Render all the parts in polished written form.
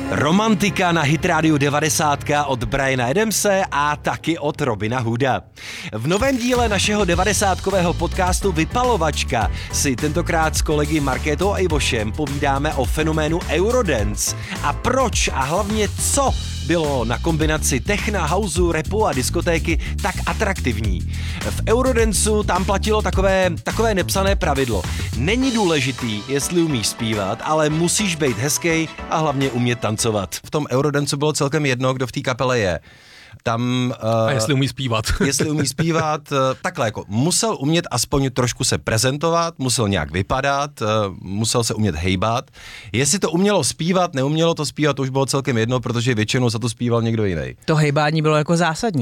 Romantika na Hit Radio 90 od Briana Adamse a taky od Robina Hooda. V novém díle našeho 90kového podcastu Vypalovačka si tentokrát s kolegy Markétou a Ivošem povídáme o fenoménu Eurodance a proč a hlavně co bylo na kombinaci techna, houseu, rapu a diskotéky tak atraktivní. V Eurodanceu tam platilo takové nepsané pravidlo. Není důležitý, jestli umíš zpívat, ale musíš být hezký a hlavně umět tancovat. V tom Eurodanceu bylo celkem jedno, kdo v té kapele je. Tam, a jestli umí zpívat. Jestli umí zpívat, takhle jako musel umět aspoň trošku se prezentovat, musel nějak vypadat, musel se umět hejbat. Jestli to umělo zpívat, neumělo to zpívat, to už bylo celkem jedno, protože většinou za to zpíval někdo jiný. To hejbání bylo jako zásadní,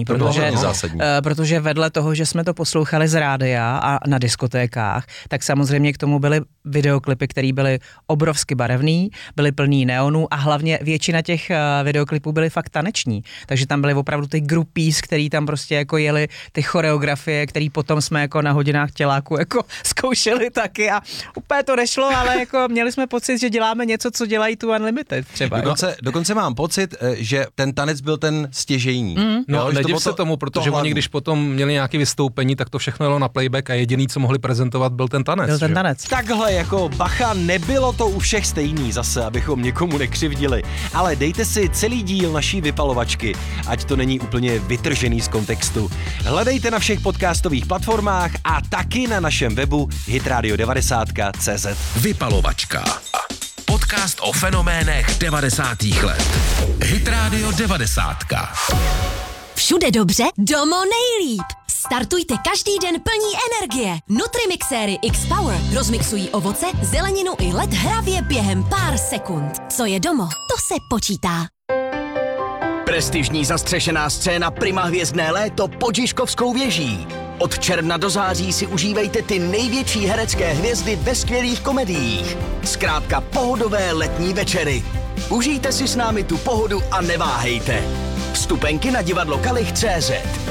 protože vedle toho, že jsme to poslouchali z rádia a na diskotékách, tak samozřejmě k tomu byly videoklipy, které byly obrovsky barevný, byly plný neonů a hlavně většina těch videoklipů byly fakt taneční. Takže tam byly opravdu ty groupies, který tam prostě jako jeli ty choreografie, který potom jsme jako na hodinách těláku jako zkoušeli taky a úplně to nešlo, ale jako měli jsme pocit, že děláme něco, co dělají tu Unlimited třeba. Dokonce mám pocit, že ten tanec byl ten stěžejní. No, nediv se tomu, protože oni když potom měli nějaké vystoupení, tak to všechno jelo na playback a jediný, co mohli prezentovat, byl ten tanec. Takhle jako bacha, nebylo to u všech stejný zase, abychom někomu nekřivdili, ale dejte si celý díl naší Vypalovačky, ať to není úplně vytržený z kontextu. Hledejte na všech podcastových platformách a taky na našem webu hitradio90.cz. Vypalovačka. Podcast o fenoménech 90. let. Hit Radio 90. Všude dobře, domo nejlíp. Startujte každý den plní energie. Nutrimixéry X-Power rozmixují ovoce, zeleninu i led hravě během pár sekund. Co je domo, to se počítá. Prestižní zastřešená scéna Prima hvězdné léto pod Žižkovskou věží. Od června do září si užívejte ty největší herecké hvězdy ve skvělých komediích. Zkrátka pohodové letní večery. Užijte si s námi tu pohodu a neváhejte. Vstupenky na divadlo Kalich.cz.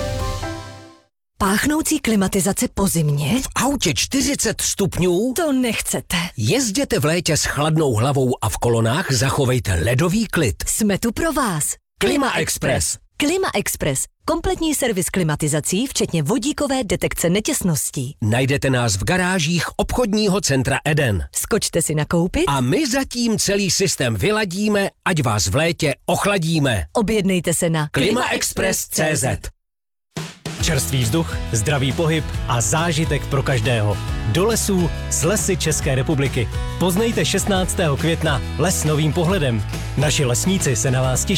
Páchnoucí klimatizace po zimě? V autě 40 stupňů? To nechcete. Jezděte v létě s chladnou hlavou a v kolonách zachovejte ledový klid. Jsme tu pro vás. Klima Express. Klima Express. Kompletní servis klimatizací, včetně vodíkové detekce netěsností. Najdete nás v garážích obchodního centra Eden. Skočte si nakoupit a my zatím celý systém vyladíme, ať vás v létě ochladíme. Objednejte se na klimaexpress.cz. Čerstvý vzduch, zdravý pohyb a zážitek pro každého. Do lesů s Lesy České republiky. Poznejte 16. května les novým pohledem. Naši lesníci se na vás těší.